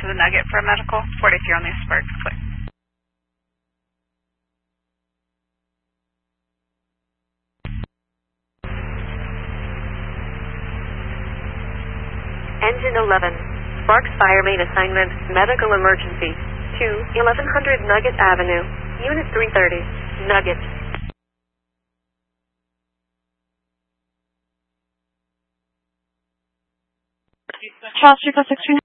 the Nugget for a medical. 43 on the Spark. Clear. Engine 11. Sparks Fire Main Assignment, Medical Emergency. 1100 Nugget Avenue. Unit 330. Nugget. Charles 346.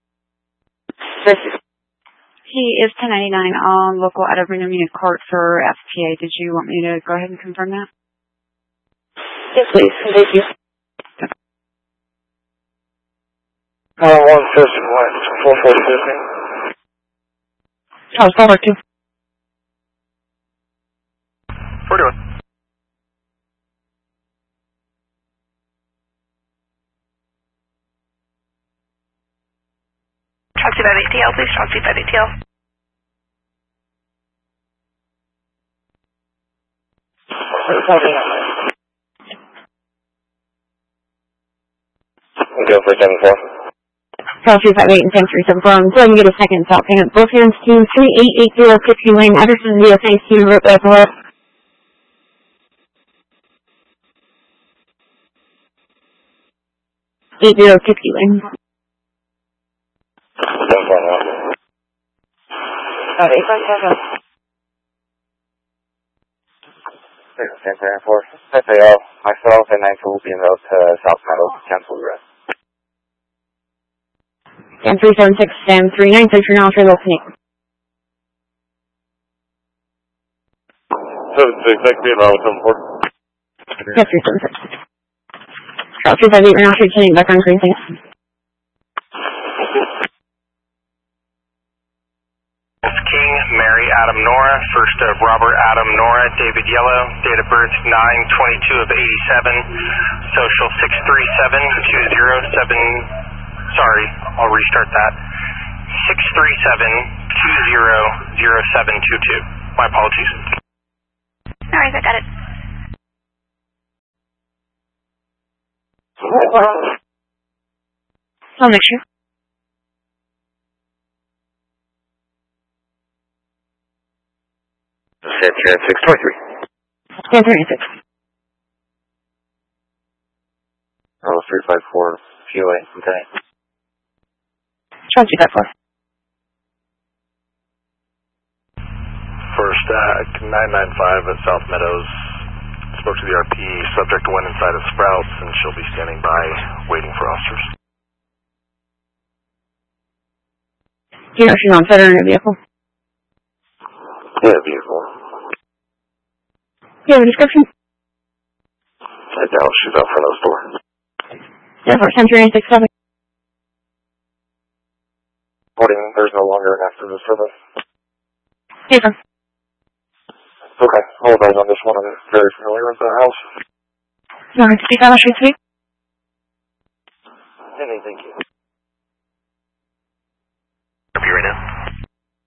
He is 1099 on local out of Reno Unit Court for FPA. Did you want me to go ahead and confirm that? Yes, please. Thank you. 440. Charles 442. 41. Chauncey 58TL, please. Chauncey 58TL. Go for 74. Charles 358 and 1037 from. Go ahead and get a second stop payment. Both hands to 3880 50 Lane, Anderson, USA, Student Road, Airport. 8050 Lane. Okay, San Fran 4. FAO, myself and 9 will be in route to South Meadow. Cancel the rest. And 376 and 396 for now for listening. So the exact being around with 74? Yes, 376. Charles 358, we're now shooting back on green, thanks. King, Mary Adam Nora, first of Robert Adam Nora, David Yellow, date of birth 9/22 of 87, social 637-207, sorry, I'll restart that, 637-200722. My apologies. Alright, I got it. I'll make sure. San Fran 623. San Fran 6. Oh, 354 POA. Okay. Charles 354. First, 995 at South Meadows. Spoke to the RP. Subject went inside of Sprouts, and she'll be standing by, waiting for officers. Do you know if she's on foot or in a vehicle? Yeah, vehicle. Do you have a description? I doubt she's out front of the store. Yeah, for 103967. Reporting there's no longer an after the service. Hey, sir. Okay, hold on this one. I'm very familiar with the house. No, I speak on the street, sweet. Thank you. Are you right now?